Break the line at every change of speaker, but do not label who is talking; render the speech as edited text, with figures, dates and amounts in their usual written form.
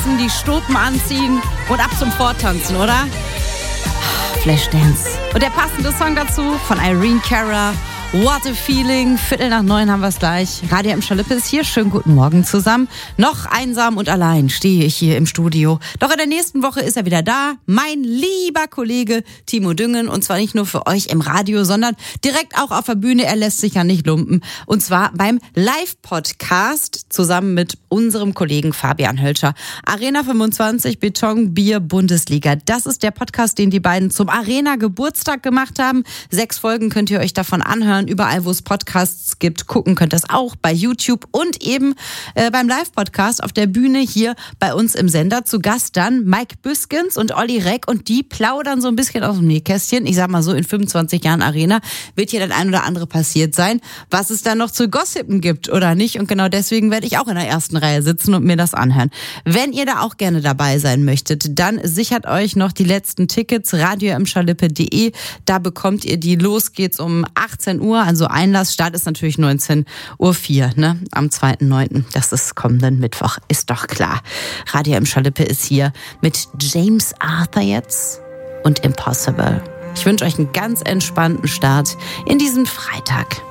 die Stulpen anziehen und ab zum Vortanzen, oder? Flashdance. Und der passende Song dazu von Irene Cara. What a Feeling. 8:45 haben wir es gleich. Radio Emscher Lippe ist hier. Schönen guten Morgen zusammen. Noch einsam und allein stehe ich hier im Studio. Doch in der nächsten Woche ist er wieder da. Mein lieber Kollege Timo Düngen. Und zwar nicht nur für euch im Radio, sondern direkt auch auf der Bühne. Er lässt sich ja nicht lumpen. Und zwar beim Live-Podcast zusammen mit unserem Kollegen Fabian Hölscher. Arena 25 Beton Bier Bundesliga. Das ist der Podcast, den die beiden zum Arena-Geburtstag gemacht haben. 6 Folgen könnt ihr euch davon anhören. Überall, wo es Podcasts gibt, gucken könnt ihr das auch bei YouTube und eben beim Live-Podcast auf der Bühne hier bei uns im Sender. Zu Gast dann Mike Büskens und Olli Reck und die plaudern so ein bisschen aus dem Nähkästchen. Ich sag mal so, in 25 Jahren Arena wird hier das ein oder andere passiert sein, was es dann noch zu gossipen gibt oder nicht. Und genau deswegen werde ich auch in der ersten Reihe sitzen und mir das anhören. Wenn ihr da auch gerne dabei sein möchtet, dann sichert euch noch die letzten Tickets, radioemscherlippe.de. Da bekommt ihr die. Los geht's um 18 Uhr. Also Einlassstart ist natürlich 19:04 Uhr, ne? Am 2.9. Das ist kommenden Mittwoch, ist doch klar. Radio Emscher Lippe ist hier mit James Arthur jetzt und Impossible. Ich wünsche euch einen ganz entspannten Start in diesen Freitag.